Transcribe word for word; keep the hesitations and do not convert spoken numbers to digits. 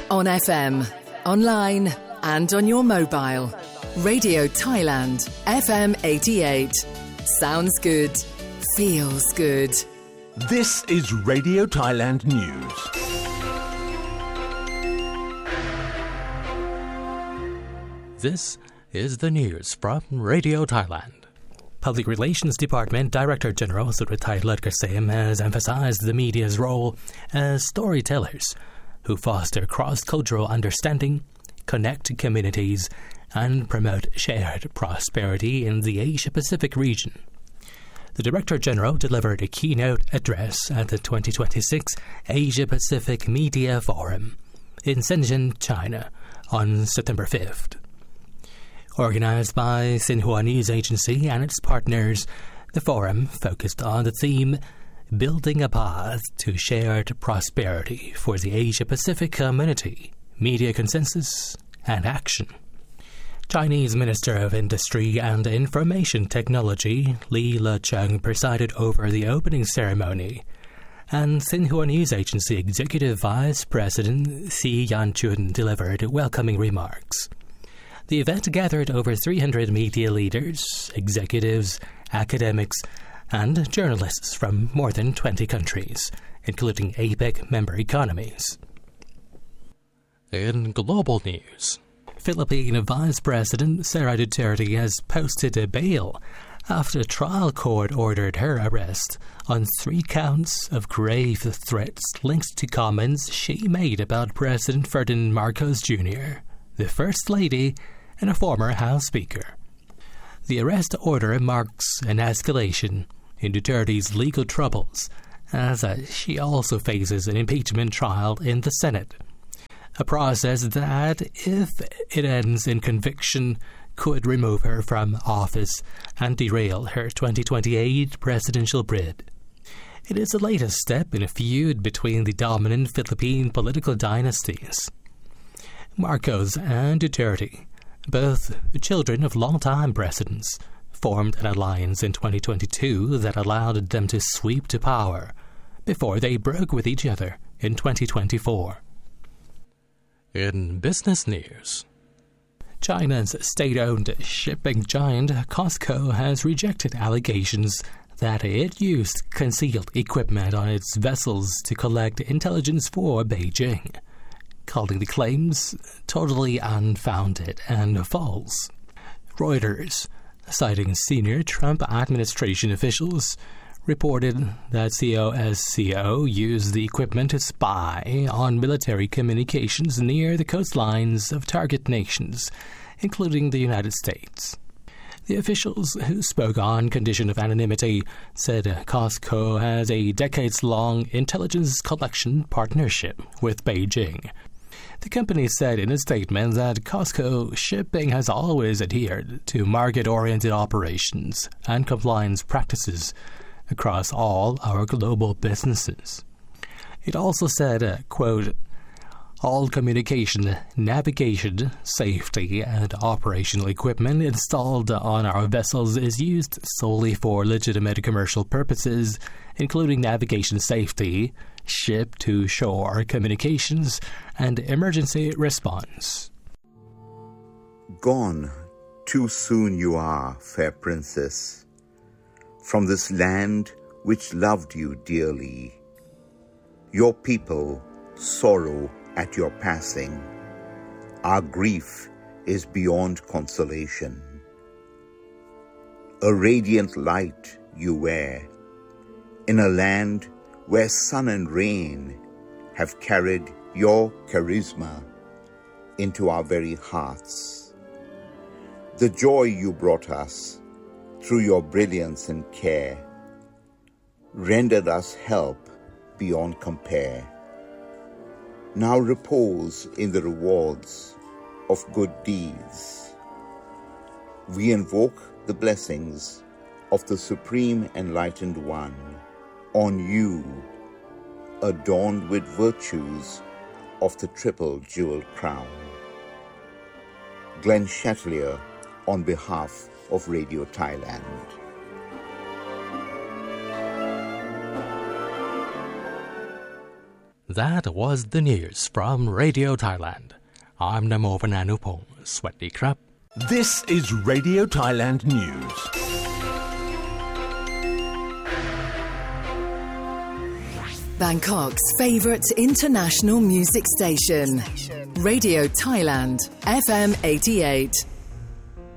On F M, online and on your mobile. Radio Thailand, F M eighty-eight. Sounds good. Feels good. This is Radio Thailand News. This is the news from Radio Thailand. Public Relations Department Director General Suratai Ladgasem has emphasized the media's role as storytellers who foster cross-cultural understanding, connect communities, and promote shared prosperity in the Asia-Pacific region. The Director General delivered a keynote address at the twenty twenty-six Asia-Pacific Media Forum in Shenzhen, China, on September fifth. Organized by Xinhua News Agency and its partners, the forum focused on the theme Building a Path to Shared Prosperity for the Asia-Pacific Community, Media Consensus and Action. Chinese Minister of Industry and Information Technology Li Lecheng presided over the opening ceremony, and Xinhua News Agency Executive Vice President Xi Yanchun delivered welcoming remarks. The event gathered over three hundred media leaders, executives, academics, and journalists from more than twenty countries, including APEC member economies. In global news, Philippine Vice President Sara Duterte has posted a bail after a trial court ordered her arrest on three counts of grave threats linked to comments she made about President Ferdinand Marcos Junior, the First Lady, and a former House Speaker. The arrest order marks an escalation in Duterte's legal troubles, as uh, she also faces an impeachment trial in the Senate, a process that, if it ends in conviction, could remove her from office and derail her twenty twenty-eight presidential bid. It is the latest step in a feud between the dominant Philippine political dynasties. Marcos and Duterte, both children of longtime presidents, formed an alliance in twenty twenty-two that allowed them to sweep to power before they broke with each other in twenty twenty-four. In business news, China's state-owned shipping giant COSCO has rejected allegations that it used concealed equipment on its vessels to collect intelligence for Beijing, calling the claims totally unfounded and false. Reuters, citing senior Trump administration officials, reported that COSCO used the equipment to spy on military communications near the coastlines of target nations, including the United States. The officials, who spoke on condition of anonymity, said COSCO has a decades-long intelligence collection partnership with Beijing. The company said in a statement that COSCO Shipping has always adhered to market-oriented operations and compliance practices across all our global businesses. It also said, uh, quote, all communication, navigation, safety, and operational equipment installed on our vessels is used solely for legitimate commercial purposes, including navigation safety, ship-to-shore communications, and emergency response. Gone too soon you are, fair princess, from this land which loved you dearly. Your people sorrow at your passing. Our grief is beyond consolation. A radiant light you wear, in a land where sun and rain have carried your charisma into our very hearts. The joy you brought us through your brilliance and care rendered us help beyond compare. Now repose in the rewards of good deeds. We invoke the blessings of the Supreme Enlightened One on you, adorned with virtues of the triple jeweled crown. Glenn Chatelier on behalf of Radio Thailand. That was the news from Radio Thailand. I'm Namo Vananupong. สวัสดีครับ This is Radio Thailand News. Bangkok's favourite international music station. Radio Thailand, F M eighty-eight.